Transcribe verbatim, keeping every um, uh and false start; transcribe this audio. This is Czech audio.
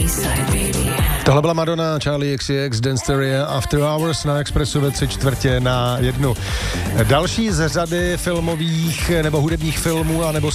Tohle byla Madonna, Charlie X C X, Dance Theory, After Hours na Expressu ve tři čtvrtě na jednu. Další z řady filmových nebo hudebních filmů a nebo